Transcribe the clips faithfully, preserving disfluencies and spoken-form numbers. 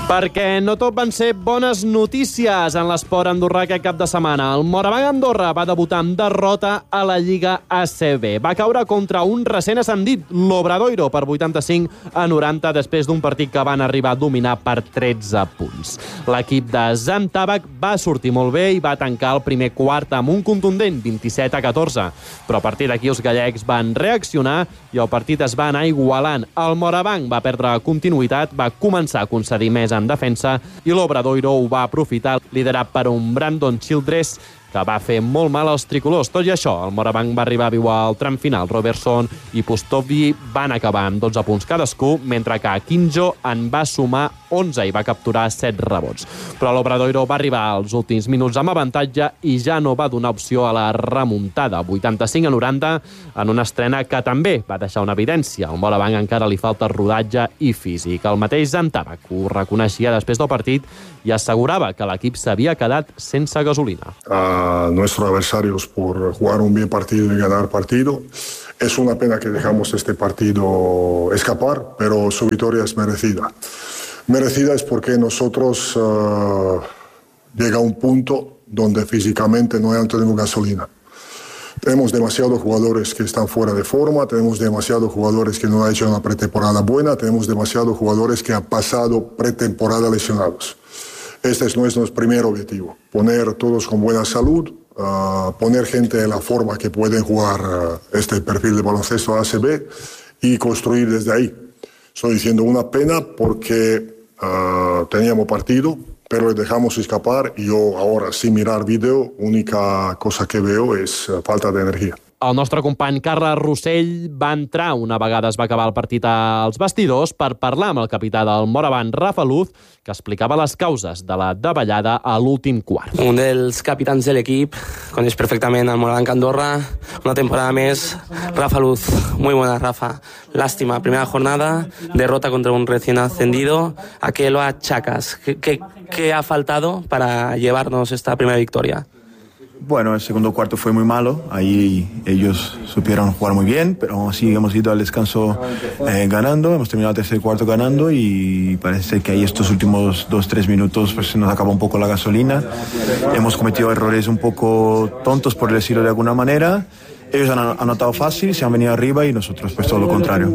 Perquè no tot van ser bones notícies en l'esport andorrà aquest cap de setmana. El Moraván Andorra va debutar amb derrota a la Lliga A C B. Va caure contra un recent ascendit, l'Obradoiro, per vuitanta-cinc a noranta, després d'un partit que van arribar a dominar per tretze punts. L'equip de Zam Tabak va sortir molt bé i va tancar el primer quart amb un contundent vint-i-set a catorze. Però a partir d'aquí els gallecs van reaccionar i el partit es va anar igualant. El Moraván va perdre continuïtat, va començar a concedir més en defensa i l'Obradoiro ho va aprofitar, liderat per un Brandon Childress que va fer molt mal als tricolors. Tot i això, el Moraván va arribar a viure al tram final. Robertson i Pustovi van acabar amb dotze punts cadascú, mentre que Quinjo en va sumar onze i va capturar set rebots. Però l'Obradoiro va arribar als últims minuts amb avantatge i ja no va donar opció a la remuntada. vuitanta-cinc a noranta, en una estrena que també va deixar una evidència. Al Moraván encara li falta rodatge i físic. El mateix Zam Tabak ho reconeixia després del partit i assegurava que l'equip s'havia quedat sense gasolina. A nuestros adversarios por jugar un bien partido y ganar partido. Es una pena que dejamos este partido escapar, pero su victoria es merecida. Merecida es porque nosotros uh, llega a un punto donde físicamente no tenemos gasolina. Tenemos demasiados jugadores que están fuera de forma, tenemos demasiados jugadores que no han hecho una pretemporada buena, tenemos demasiados jugadores que han pasado pretemporada lesionados. Este es nuestro primer objetivo, poner todos con buena salud, uh, poner gente de la forma que pueden jugar uh, este perfil de baloncesto A C B y construir desde ahí. Estoy diciendo una pena porque uh, teníamos partido, pero le dejamos escapar y yo ahora, sin mirar vídeo, única cosa que veo es uh, falta de energía. El nostre company Carles Rossell va entrar una vegada es va acabar el partit als vestidors per parlar amb el capità del Moraván, Rafa Luz, que explicava les causes de la davallada a l'últim quart. Un dels capitans de l'equip, coneix perfectament el Moraván Andorra, una temporada més. Rafa Luz, muy buena Rafa. Lástima, primera jornada, derrota contra un recién ascendido. ¿A qué lo achacas? ¿Qué, qué, qué ha faltado para llevarnos esta primera victoria? Bueno, el segundo cuarto fue muy malo, ahí ellos supieron jugar muy bien, pero aún así hemos ido al descanso eh, ganando, hemos terminado el tercer cuarto ganando y parece que ahí estos últimos dos, tres minutos pues, se nos acaba un poco la gasolina. Hemos cometido errores un poco tontos, por decirlo de alguna manera. Ellos han anotado fácil, se han venido arriba y nosotros pues todo lo contrario.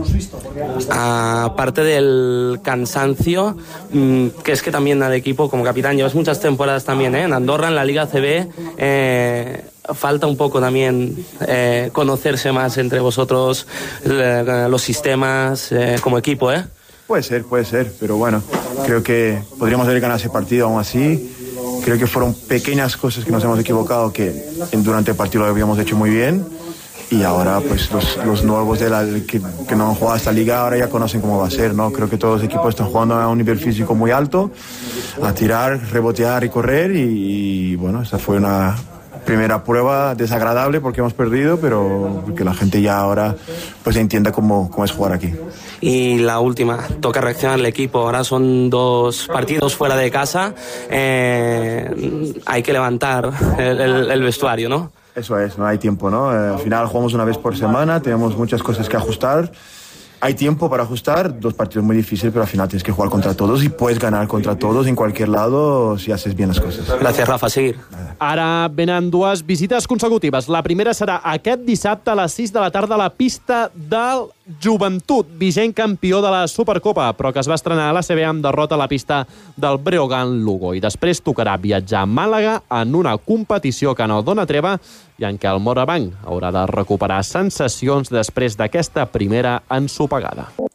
Aparte del cansancio, que es que también al equipo como capitán llevas muchas temporadas también, ¿eh? En Andorra, en la Liga A C B, eh, falta un poco también eh, conocerse más entre vosotros, eh, los sistemas eh, como equipo, ¿eh? Puede ser, puede ser, pero bueno, creo que podríamos haber ganado ese partido aún así. Creo que fueron pequeñas cosas que nos hemos equivocado, que durante el partido lo habíamos hecho muy bien. Y ahora pues los, los nuevos de la, que, que no han jugado esta liga ahora ya conocen cómo va a ser, ¿no? Creo que todos los equipos están jugando a un nivel físico muy alto, a tirar, rebotear y correr. Y, y bueno, esta fue una primera prueba desagradable porque hemos perdido, pero que la gente ya ahora pues entienda cómo, cómo es jugar aquí. Y la última, toca reaccionar el equipo. Ahora son dos partidos fuera de casa, eh, hay que levantar el, el, el vestuario, ¿no? Eso es, no hay tiempo, ¿no? Al final jugamos una vez por semana, tenemos muchas cosas que ajustar. Hay tiempo para ajustar, dos partidos muy difíciles, pero al final tienes que jugar contra todos y puedes ganar contra todos en cualquier lado si haces bien las cosas. Gracias, Rafa, seguir. Ara venen dues visites consecutives. La primera serà aquest dissabte a les sis de la tarda a la pista del Joventut, vigent campió de la Supercopa, però que es va estrenar a l'A C B amb derrota a la pista del Breogán Lugo. I després tocarà viatjar a Màlaga en una competició que no dona treva i en què el Moraván haurà de recuperar sensacions després d'aquesta primera ensopegada.